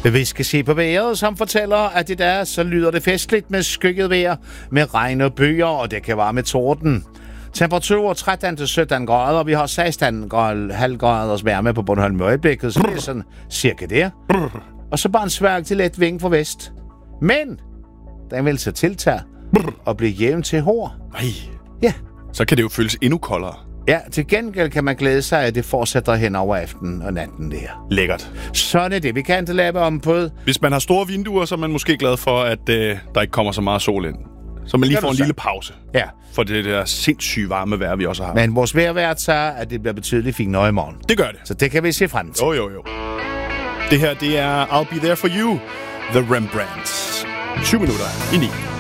Vi skal se på vejret, som fortæller, at i dag så lyder det festligt med skygget vejr, med regn og byer, og det kan være med torden. Temperatur 13-17 grader, og vi har 16,5 graders varme på Bornholm i øjeblikket, så det er sådan cirka der. Og så bare en svag til let vind fra vest. Men den vil så tiltage og blive jævn til hård. Ej. Ja. Så kan det jo føles endnu koldere. Ja, til gengæld kan man glæde sig, at det fortsætter hen over aftenen og natten der. Lækkert. Sådan er det. Vi kan ikke lave om på. Hvis man har store vinduer, så er man måske glad for, at der ikke kommer så meget sol ind. Så man lige får en lille pause. Ja. For det der sindssygt varme vejr, vi også har. Men vores vejrvært siger, at det bliver betydeligt finere i morgen. Det gør det. Så det kan vi se frem til. Jo. Det her, det er I'll Be There For You, The Rembrandts. 20 minutter i 9.